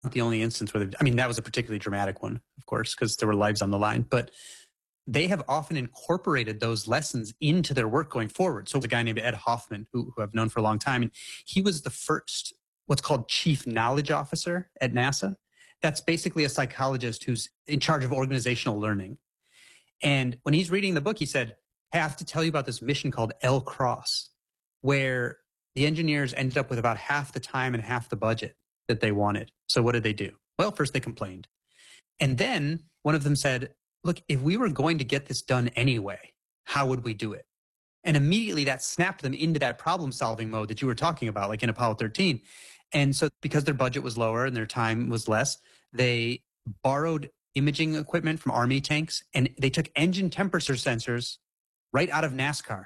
the only instance where that was a particularly dramatic one, of course, because there were lives on the line. But they have often incorporated those lessons into their work going forward. So there's a guy named Ed Hoffman, who I've known for a long time, and he was the first, what's called chief knowledge officer at NASA. That's basically a psychologist who's in charge of organizational learning. And when he's reading the book, he said, I have to tell you about this mission called L-Cross, where the engineers ended up with about half the time and half the budget that they wanted. So what did they do? Well, first they complained. And then one of them said, look, if we were going to get this done anyway, how would we do it? And immediately that snapped them into that problem-solving mode that you were talking about, like in Apollo 13. And so because their budget was lower and their time was less, they borrowed imaging equipment from Army tanks, and they took engine temperature sensors right out of NASCAR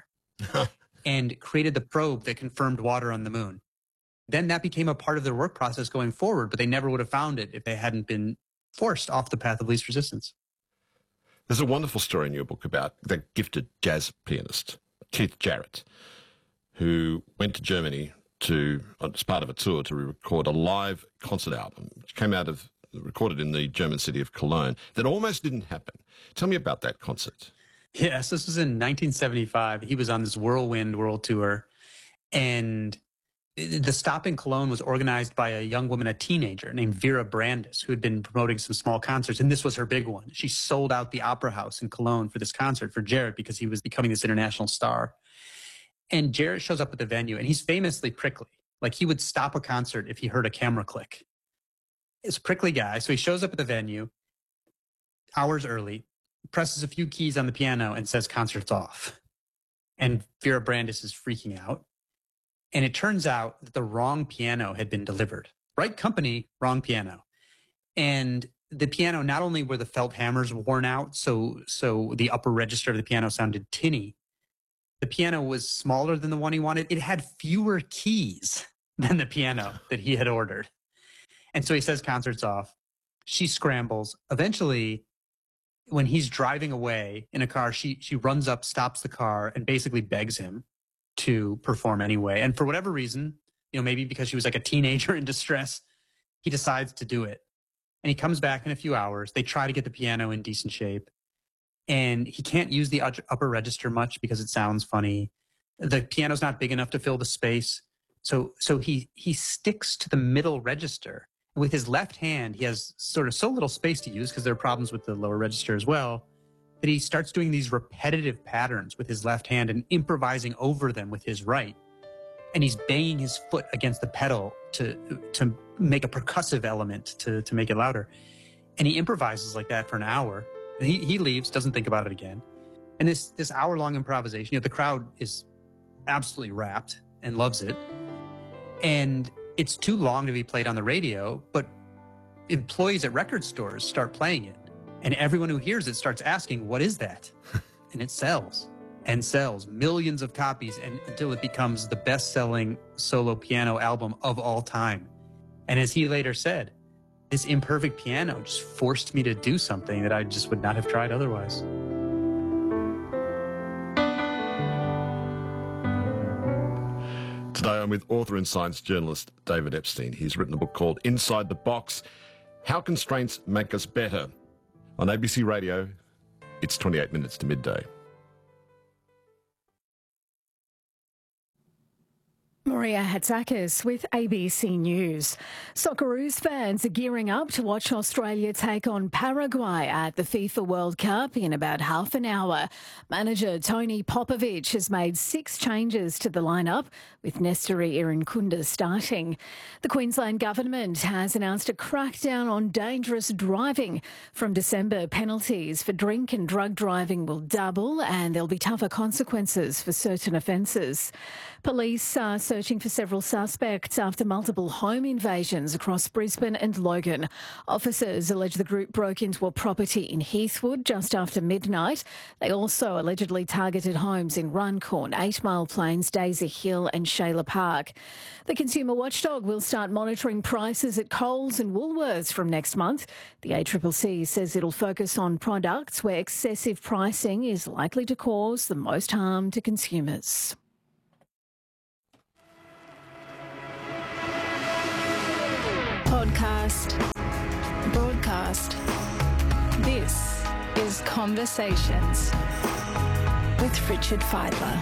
and created the probe that confirmed water on the moon. Then that became a part of their work process going forward, but they never would have found it if they hadn't been forced off the path of least resistance. There's a wonderful story in your book about the gifted jazz pianist, Keith Jarrett, who went to Germany as part of a tour to record a live concert album, which came recorded in the German city of Cologne, that almost didn't happen. Tell me about that concert. Yes, this was in 1975. He was on this Whirlwind World Tour, and the stop in Cologne was organized by a young woman, a teenager named Vera Brandes, who had been promoting some small concerts, and this was her big one. She sold out the Opera House in Cologne for this concert for Jarrett because he was becoming this international star. And Jarrett shows up at the venue, and he's famously prickly. Like, he would stop a concert if he heard a camera click. He's a prickly guy, so he shows up at the venue hours early, presses a few keys on the piano, and says, "Concert's off." And Vera Brandes is freaking out. And it turns out that the wrong piano had been delivered. Right company, wrong piano. And the piano, not only were the felt hammers worn out, so the upper register of the piano sounded tinny, the piano was smaller than the one he wanted. It had fewer keys than the piano that he had ordered. And so he says, "Concert's off." She scrambles. Eventually, when he's driving away in a car, she runs up, stops the car, and basically begs him to perform anyway. And for whatever reason, maybe because she was like a teenager in distress, he decides to do it. And he comes back in a few hours. They try to get the piano in decent shape. And he can't use the upper register much because it sounds funny. The piano's not big enough to fill the space. So he sticks to the middle register. With his left hand, he has sort of so little space to use because there are problems with the lower register as well, that he starts doing these repetitive patterns with his left hand and improvising over them with his right. And he's banging his foot against the pedal to make a percussive element to make it louder. And he improvises like that for an hour. And he leaves, doesn't think about it again. And this hour-long improvisation, the crowd is absolutely rapt and loves it. And it's too long to be played on the radio, but employees at record stores start playing it. And everyone who hears it starts asking, what is that? And it sells and sells millions of copies until it becomes the best-selling solo piano album of all time. And as he later said, this imperfect piano just forced me to do something that I just would not have tried otherwise. Today I'm with author and science journalist David Epstein. He's written a book called Inside the Box: How Constraints Make Us Better. On ABC Radio, it's 28 minutes to midday. Maria Hatzakis with ABC News. Socceroos fans are gearing up to watch Australia take on Paraguay at the FIFA World Cup in about half an hour. Manager Tony Popovic has made 6 changes to the lineup, with Nestori Irankunda starting. The Queensland government has announced a crackdown on dangerous driving. From December, penalties for drink and drug driving will double, and there'll be tougher consequences for certain offences. Police are searching for several suspects after multiple home invasions across Brisbane and Logan. Officers allege the group broke into a property in Heathwood just after midnight. They also allegedly targeted homes in Runcorn, 8 Mile Plains, Daisy Hill and Shayla Park. The consumer watchdog will start monitoring prices at Coles and Woolworths from next month. The ACCC says it'll focus on products where excessive pricing is likely to cause the most harm to consumers. podcast, broadcast. This is Conversations with Richard Fidler.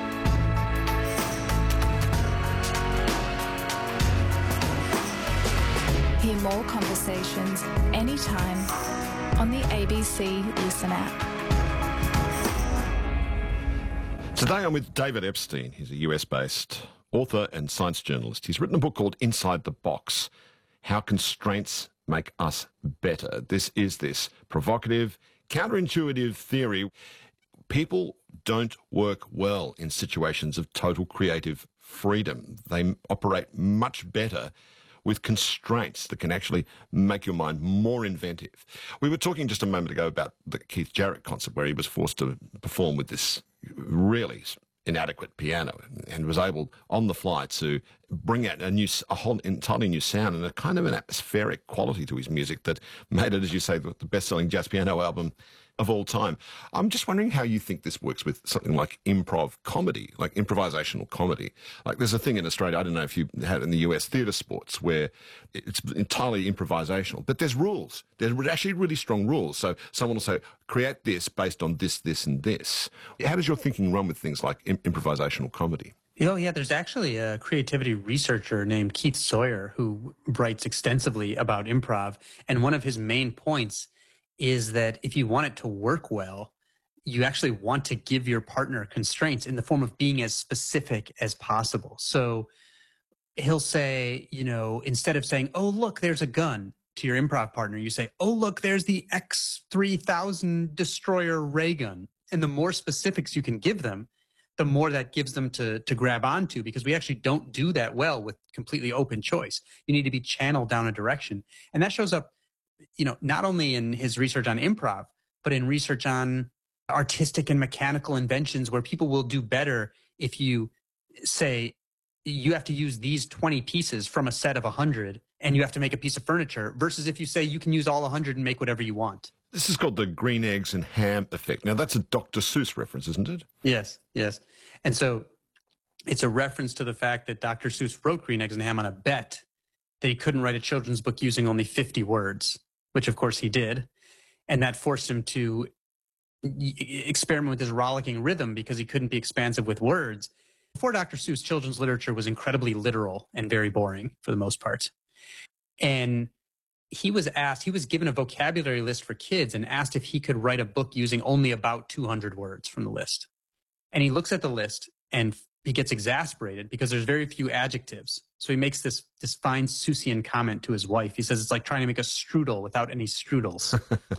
Hear more conversations anytime on the ABC Listen app. Today I'm with David Epstein. He's a US-based author and science journalist. He's written a book called Inside the Box: How Constraints Make Us Better. This is this provocative, counterintuitive theory. People don't work well in situations of total creative freedom. They operate much better with constraints that can actually make your mind more inventive. We were talking just a moment ago about the Keith Jarrett concert where he was forced to perform with this really inadequate piano and was able on the fly to bring out a whole entirely new sound and a kind of an atmospheric quality to his music that made it, as you say, the best-selling jazz piano album of all time. I'm just wondering how you think this works with something like improv comedy, like improvisational comedy. Like there's a thing in Australia, I don't know if you had it in the US, theatre sports, where it's entirely improvisational, but there's rules. There's actually really strong rules. So someone will say, create this based on this, this, and this. How does your thinking run with things like improvisational comedy? Oh, yeah, there's actually a creativity researcher named Keith Sawyer who writes extensively about improv. And one of his main points is that if you want it to work well, you actually want to give your partner constraints in the form of being as specific as possible. So he'll say, instead of saying, oh, look, there's a gun to your improv partner, you say, oh, look, there's the X-3000 destroyer ray gun. And the more specifics you can give them, the more that gives them to grab onto, because we actually don't do that well with completely open choice. You need to be channeled down a direction. And that shows up, not only in his research on improv, but in research on artistic and mechanical inventions where people will do better if you say, you have to use these 20 pieces from a set of 100 and you have to make a piece of furniture, versus if you say you can use all 100 and make whatever you want. This is called the green eggs and ham effect. Now, that's a Dr. Seuss reference, isn't it? Yes. And so it's a reference to the fact that Dr. Seuss wrote Green Eggs and Ham on a bet that he couldn't write a children's book using only 50 words, which of course he did. And that forced him to experiment with his rollicking rhythm because he couldn't be expansive with words. Before Dr. Seuss, children's literature was incredibly literal and very boring for the most part. And he was given a vocabulary list for kids and asked if he could write a book using only about 200 words from the list. And he looks at the list and he gets exasperated because there's very few adjectives. So he makes this fine Seussian comment to his wife. He says it's like trying to make a strudel without any strudels.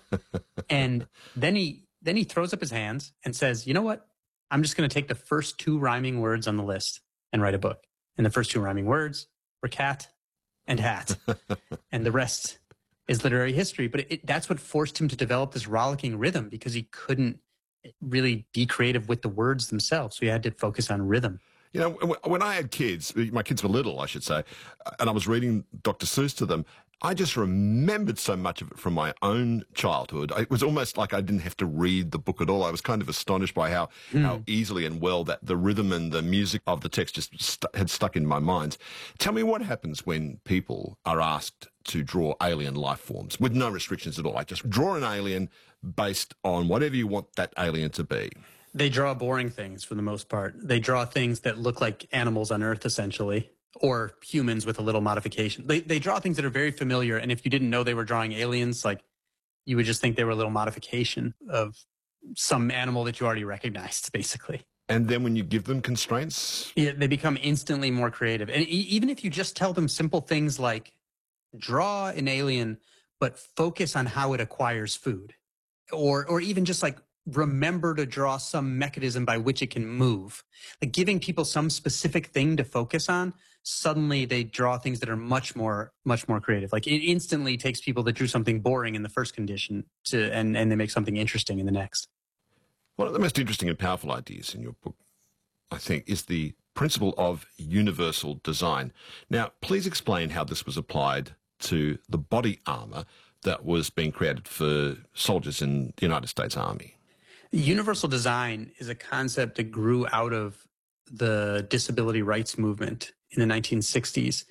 And then he throws up his hands and says, you know what? I'm just going to take the first 2 rhyming words on the list and write a book. And the first 2 rhyming words were cat and hat. And the rest is literary history. But that's what forced him to develop this rollicking rhythm, because he couldn't really be creative with the words themselves. So he had to focus on rhythm. When I had kids, my kids were little, I should say, and I was reading Dr. Seuss to them, I just remembered so much of it from my own childhood. It was almost like I didn't have to read the book at all. I was kind of astonished by how easily and well that the rhythm and the music of the text just had stuck in my mind. Tell me what happens when people are asked to draw alien life forms with no restrictions at all. Like just draw an alien based on whatever you want that alien to be. They draw boring things for the most part. They draw things that look like animals on Earth, essentially, or humans with a little modification. They draw things that are very familiar, and if you didn't know they were drawing aliens, like, you would just think they were a little modification of some animal that you already recognized, basically. And then when you give them constraints? Yeah, they become instantly more creative. And even if you just tell them simple things like, draw an alien, but focus on how it acquires food, or even just like, remember to draw some mechanism by which it can move. Like giving people some specific thing to focus on, suddenly they draw things that are much more creative. Like it instantly takes people that drew something boring in the first condition and they make something interesting in the next. One of the most interesting and powerful ideas in your book, I think, is the principle of universal design. Now, please explain how this was applied to the body armor that was being created for soldiers in the United States Army. Universal design is a concept that grew out of the disability rights movement in the 1960s.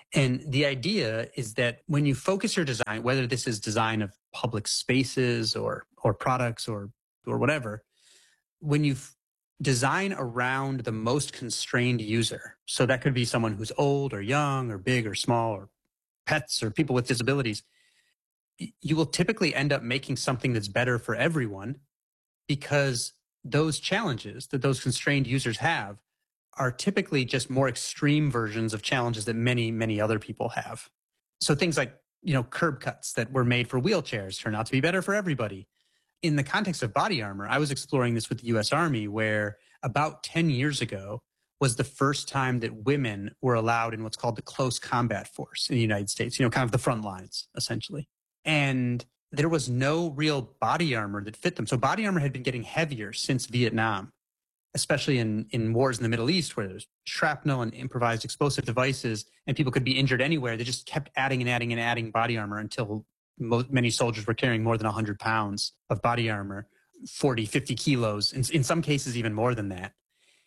And the idea is that when you focus your design, whether this is design of public spaces or products or whatever, when you design around the most constrained user, so that could be someone who's old or young or big or small or pets or people with disabilities, you will typically end up making something that's better for everyone, because those challenges that those constrained users have are typically just more extreme versions of challenges that many, many other people have. So things like, curb cuts that were made for wheelchairs turn out to be better for everybody. In the context of body armor, I was exploring this with the US Army, where about 10 years ago was the first time that women were allowed in what's called the close combat force in the United States, kind of the front lines, essentially. And there was no real body armor that fit them. So body armor had been getting heavier since Vietnam, especially in wars in the Middle East, where there's shrapnel and improvised explosive devices and people could be injured anywhere. They just kept adding and adding and adding body armor until many soldiers were carrying more than 100 pounds of body armor, 40, 50 kilos, in some cases even more than that.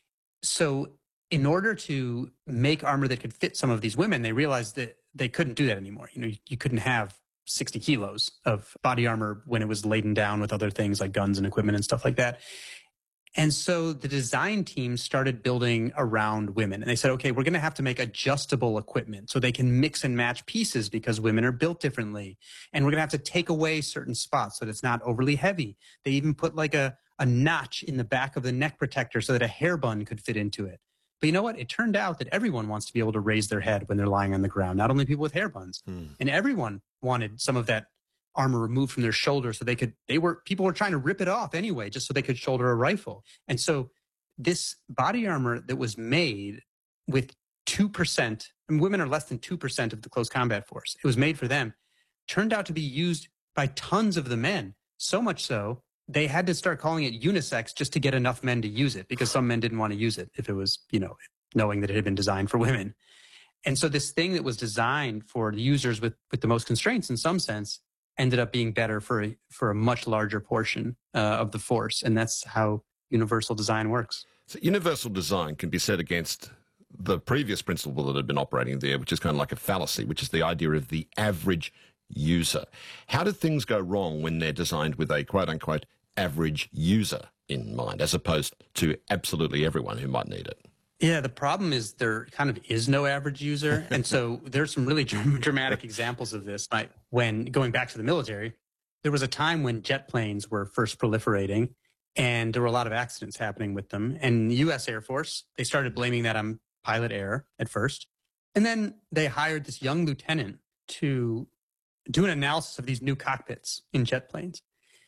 So in order to make armor that could fit some of these women, they realized that they couldn't do that anymore. You couldn't have 60 kilos of body armor when it was laden down with other things like guns and equipment and stuff like that. And so the design team started building around women. And they said, okay, we're going to have to make adjustable equipment so they can mix and match pieces because women are built differently. And we're going to have to take away certain spots so that it's not overly heavy. They even put like a notch in the back of the neck protector so that a hair bun could fit into it. But you know what? It turned out that everyone wants to be able to raise their head when they're lying on the ground, not only people with hair buns. And everyone wanted some of that armor removed from their shoulder so people were trying to rip it off anyway, just so they could shoulder a rifle. And so this body armor that was made with 2%, and women are less than 2% of the close combat force, it was made for them, turned out to be used by tons of the men. So much so, they had to start calling it unisex just to get enough men to use it, because some men didn't want to use it if it was, knowing that it had been designed for women. And so this thing that was designed for the users with the most constraints in some sense ended up being better for a much larger portion of the force. And that's how universal design works. So universal design can be set against the previous principle that had been operating there, which is kind of like a fallacy, which is the idea of the average user. How do things go wrong when they're designed with a quote-unquote average user in mind, as opposed to absolutely everyone who might need it? Yeah, the problem is there kind of is no average user. And so there's some really dramatic examples of this. When going back to the military, there was a time when jet planes were first proliferating and there were a lot of accidents happening with them. And the U.S. Air Force, they started blaming that on pilot error at first. And then they hired this young lieutenant to do an analysis of these new cockpits in jet planes.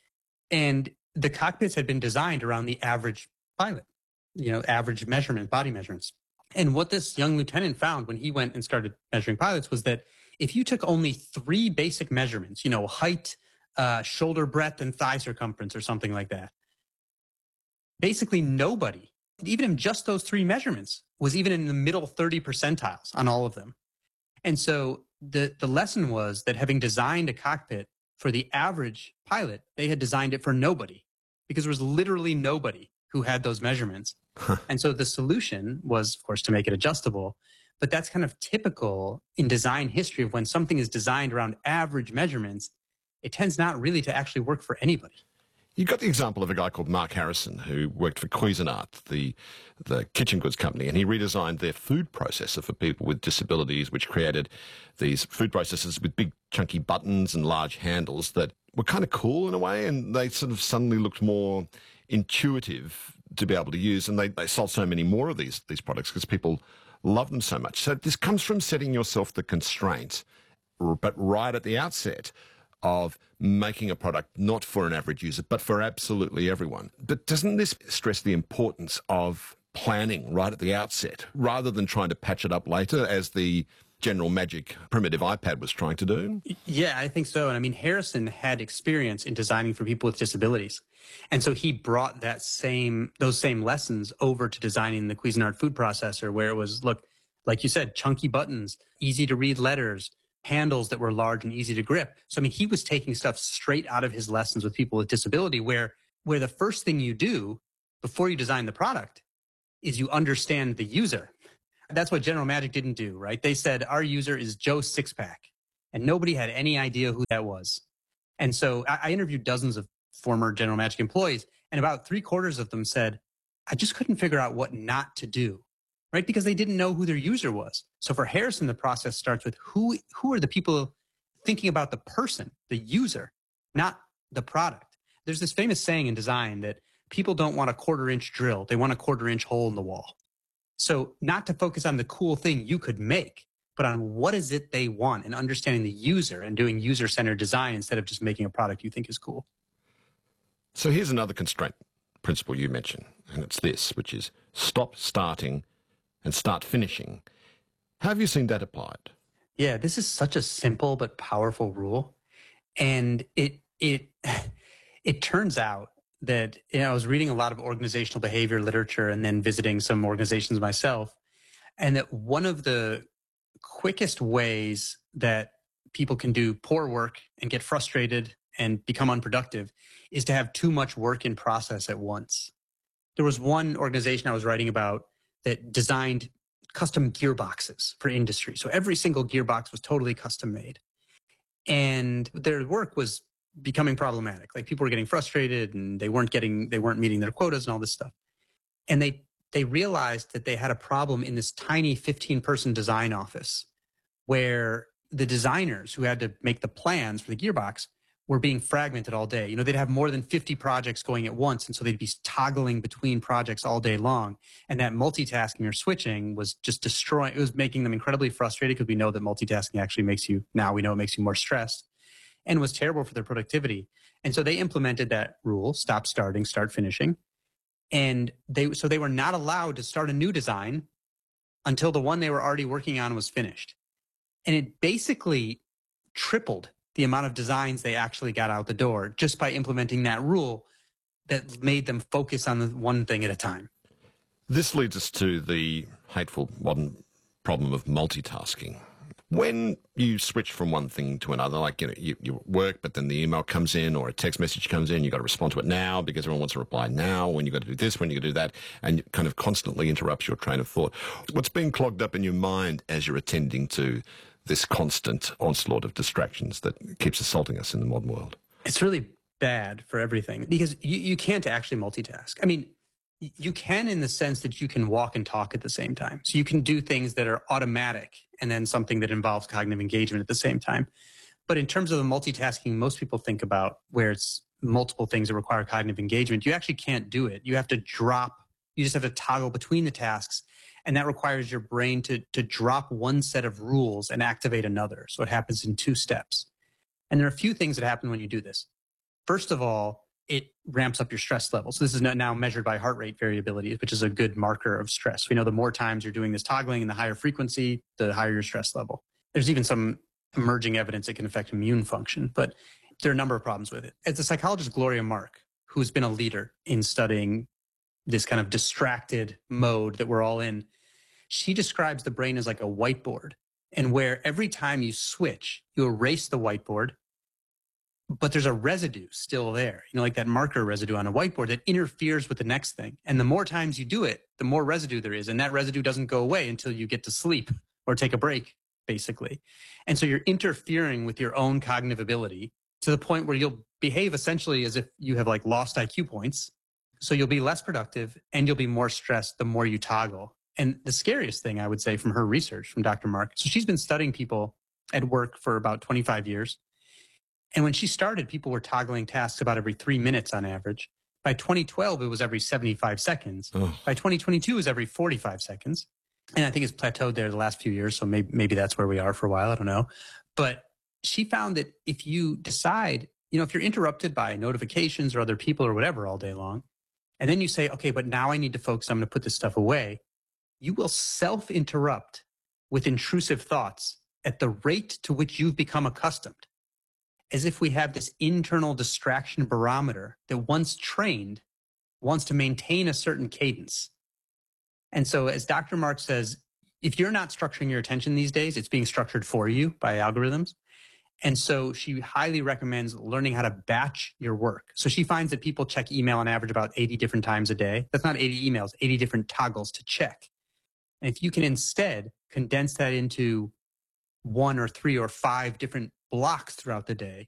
And the cockpits had been designed around the average pilot, average measurement, body measurements. And what this young lieutenant found when he went and started measuring pilots was that if you took only 3 basic measurements, height, shoulder breadth, and thigh circumference or something like that, basically nobody, even in just those 3 measurements, was even in the middle 30 percentiles on all of them. And so the lesson was that having designed a cockpit for the average pilot, they had designed it for nobody, because there was literally nobody who had those measurements. And so the solution was, of course, to make it adjustable. But that's kind of typical in design history of when something is designed around average measurements, it tends not really to actually work for anybody. You got the example of a guy called Mark Harrison who worked for Cuisinart, the kitchen goods company, and he redesigned their food processor for people with disabilities, which created these food processors with big chunky buttons and large handles that were kind of cool in a way, and they sort of suddenly looked more intuitive to be able to use, and they sold so many more of these products because people love them so much. So this comes from setting yourself the constraint, but right at the outset, of making a product not for an average user, but for absolutely everyone. But doesn't this stress the importance of planning right at the outset, rather than trying to patch it up later, as the General Magic primitive iPad was trying to do? Yeah, I think so. And I mean, Harrison had experience in designing for people with disabilities. And so he brought those same lessons over to designing the Cuisinart food processor, where it was, look, like you said, chunky buttons, easy to read letters, handles that were large and easy to grip. So, I mean, he was taking stuff straight out of his lessons with people with disability, where the first thing you do before you design the product is you understand the user, That's what General Magic didn't do, right? They said, our user is Joe Sixpack, and nobody had any idea who that was. And so I interviewed dozens of former General Magic employees, and about 3/4 of them said, I just couldn't figure out what not to do, right? Because they didn't know who their user was. So for Harrison, the process starts with who are the people thinking about the person, the user, not the product. There's this famous saying in design that people don't want a 1/4-inch drill. They want a 1/4-inch hole in the wall. So not to focus on the cool thing you could make, but on what is it they want and understanding the user and doing user-centered design instead of just making a product you think is cool. So here's another constraint principle you mentioned, and it's this, which is stop starting and start finishing. How have you seen that applied? Yeah, this is such a simple but powerful rule. And it turns out that, I was reading a lot of organizational behavior literature and then visiting some organizations myself, and that one of the quickest ways that people can do poor work and get frustrated and become unproductive is to have too much work in process at once. There was one organization I was writing about that designed custom gearboxes for industry. So every single gearbox was totally custom made. And their work was becoming problematic. Like people were getting frustrated and they weren't meeting their quotas and all this stuff. And they realized that they had a problem in this tiny 15-person design office where the designers who had to make the plans for the gearbox were being fragmented all day. They'd have more than 50 projects going at once, and so they'd be toggling between projects all day long. And that multitasking or switching was just destroying, it was making them incredibly frustrated, because we know that multitasking actually we know it makes you more stressed, and was terrible for their productivity. And so they implemented that rule, stop starting, start finishing. And they were not allowed to start a new design until the one they were already working on was finished. And it basically tripled the amount of designs they actually got out the door just by implementing that rule that made them focus on the one thing at a time. This leads us to the hateful modern problem of multitasking. When you switch from one thing to another, like you work, but then the email comes in or a text message comes in, you've got to respond to it now because everyone wants to reply now, when you've got to do this, when you've got to do that, and it kind of constantly interrupts your train of thought. What's being clogged up in your mind as you're attending to this constant onslaught of distractions that keeps assaulting us in the modern world? It's really bad for everything because you can't actually multitask. I mean, you can in the sense that you can walk and talk at the same time. So you can do things that are automatic and then something that involves cognitive engagement at the same time. But in terms of the multitasking most people think about, where it's multiple things that require cognitive engagement, you actually can't do it. You just have to toggle between the tasks. And that requires your brain to drop one set of rules and activate another. So it happens in 2 steps. And there are a few things that happen when you do this. First of all, it ramps up your stress level. So this is now measured by heart rate variability, which is a good marker of stress. We know the more times you're doing this toggling and the higher frequency, the higher your stress level. There's even some emerging evidence it can affect immune function, but there are a number of problems with it. As the psychologist Gloria Mark, who's been a leader in studying this kind of distracted mode that we're all in, she describes the brain as like a whiteboard, and where every time you switch, you erase the whiteboard, but there's a residue still there, like that marker residue on a whiteboard that interferes with the next thing. And the more times you do it, the more residue there is. And that residue doesn't go away until you get to sleep or take a break, basically. And so you're interfering with your own cognitive ability to the point where you'll behave essentially as if you have like lost IQ points. So you'll be less productive and you'll be more stressed the more you toggle. And the scariest thing I would say from her research, from Dr. Mark, so she's been studying people at work for about 25 years. And when she started, people were toggling tasks about every 3 minutes on average. By 2012, it was every 75 seconds. Oh. By 2022, it was every 45 seconds. And I think it's plateaued there the last few years. So maybe that's where we are for a while. I don't know. But she found that if you decide, if you're interrupted by notifications or other people or whatever all day long, and then you say, okay, but now I need to focus, I'm going to put this stuff away, you will self-interrupt with intrusive thoughts at the rate to which you've become accustomed. As if we have this internal distraction barometer that once trained wants to maintain a certain cadence. And so as Dr. Mark says, if you're not structuring your attention these days, it's being structured for you by algorithms. And so she highly recommends learning how to batch your work. So she finds that people check email on average about 80 different times a day. That's not 80 emails, 80 different toggles to check. And if you can instead condense that into 1 or 3 or 5 different blocks throughout the day,